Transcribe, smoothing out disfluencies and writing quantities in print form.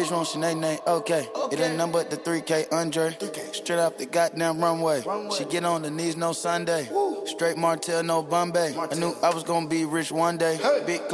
Bitch want Sinead, okay. It ain't nothing but the 3K Andre. Straight off the goddamn runway. She get on the knees, no Sunday. Straight Martell, no Bombay. I knew I was gonna be rich one day. Big